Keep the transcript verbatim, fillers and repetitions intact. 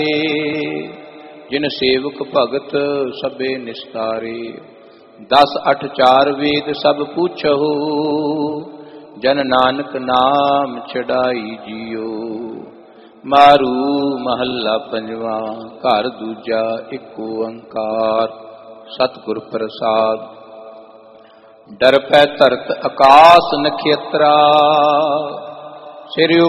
ਜਿਨ ਸੇਵਕ ਭਗਤ ਸਭੇ ਨਿਸਤਾਰੇ। ਦਸ ਅਠ ਚਾਰ ਵੇਦ ਸਭ ਪੁੱਛਹੁ, ਜਨ ਨਾਨਕ ਨਾਮ ਚੜਾਈ ਜਿਉ। ਮਾਰੂ ਮਹੱਲਾ ਪੰਜਵਾ। ਘਰ ਦੂਜਾ ਏਕ ਓੰਕਾਰ। ਸਤਿਗੁਰ ਪ੍ਰਸਾਦ। ਡਰ ਪੈ ਧਰਤ ਆਕਾਸ ਨਖੇਤਰਾ, ਸਿਰ